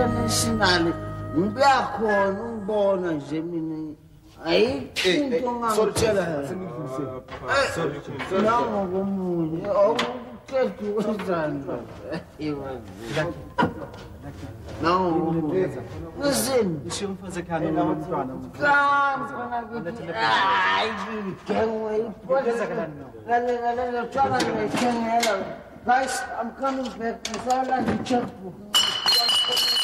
international ngiyakhona ungibona nje mina ayikho ngangitshela nango komunye awuqeda ukwenzani nango listen Ushiye umfazi ekhaya nomntwana. Guys, I'm coming back. I saw like a checkbook.